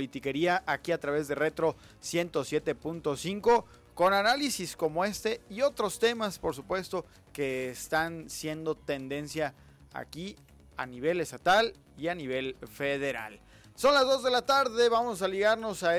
politiquería aquí a través de Retro 107.5, con análisis como este y otros temas, por supuesto, que están siendo tendencia aquí a nivel estatal y a nivel federal. Son las 2 de la tarde, vamos a ligarnos a